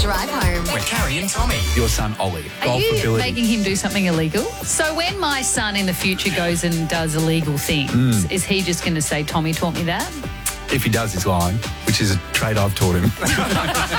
Drive home with Carrie and Tommy. Your son, Ollie. Are you making him do something illegal? So when my son in the future goes and does illegal things, is he just going to say, Tommy taught me that? If he does, he's lying, which is a trait I've taught him.